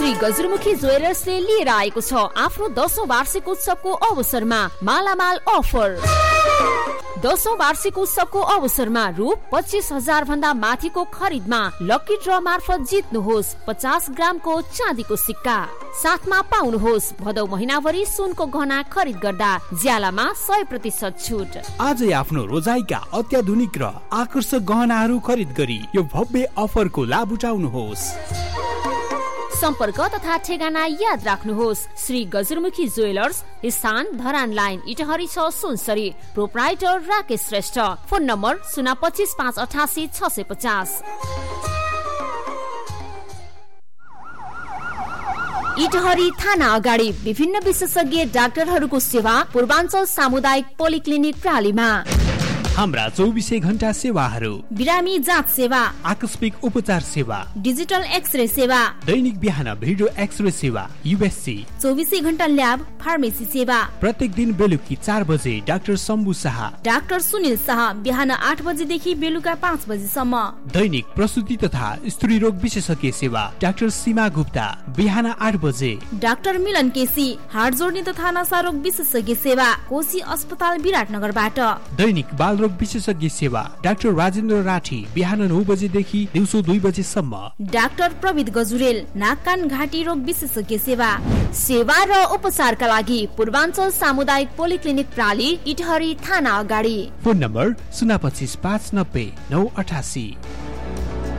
श्री गजुरमुखी ज्वेलर्सले लिएर आएको छ आफ्नो 10औं वार्षिक उत्सवको अवसरमा मालामाल अफर। 10औं वार्षिक उत्सवको अवसरमा रु 25,000 भन्दा माथिको खरिदमा लकी ड्र मार्फत जित्नुहोस् 50 ग्रामको चाँदीको सिक्का। साथमा पाउनुहोस् भदौ महिनाभरि सुनको गहना खरिद गर्दा ज्यालामा 100% छुट। आजै आफ्नो रोजाइका अत्याधुनिक र आकर्षक गहनाहरू खरिद गरी यो भव्य अफरको लाभ उठाउनुहोस्। सम्पर्क तथा ठेगाना याद राख्नुहोस्। श्री गजुरमुखी ज्वेलर्स, स्थान Dharan line, Itahari 6 Sunsari. Proprietor Rakesh Shrestha. Phone number 025 588 650। Itahari थाना अगाडि विभिन्न विशेषज्ञ डाक्टरहरूको सेवा पूर्वाञ्चल सामुदायिक पोलिक्लिनिक प्रालीमा। हाम्रा 24 घण्टा सेवाहरू, बिरामी जाँच सेवा, आकस्मिक उपचार सेवा, डिजिटल एक्सरे सेवा, दैनिक बिहान भिडियो एक्सरे सेवा, यूएससी, 24 घण्टा ल्याब, फार्मेसी सेवा। प्रत्येक दिन बेलुकी 4 बजे डाक्टर शम्भु शाह, डाक्टर सुनिल शाह बिहान 8 बजेदेखि बेलुका 5 बजेसम्म। दैनिक प्रसुति तथा स्त्री रोग विशेषज्ञ सेवा डाक्टर सीमा गुप्ता बिहान 8 बजे। डाक्टर मिलन केसी हाड जोड्ने तथा नशा रोग विशेषज्ञ सेवा कोशी अस्पताल विराटनगरबाट। दैनिक बाल रोग विशेषज्ञ सेवा डाक्टर राजेन्द्र राठी बिहान 9 बजेदेखि दिउँसो 2 बजेसम्म। डाक्टर प्रविध गजुरेल नाक कान घाँटी रोग विशेषज्ञ सेवा र उपचारका लागि पूर्वाञ्चल सामुदायिक पोलिक्लिनिक प्राली, इटहरी थाना अगाडि। Phone number 025 590 988।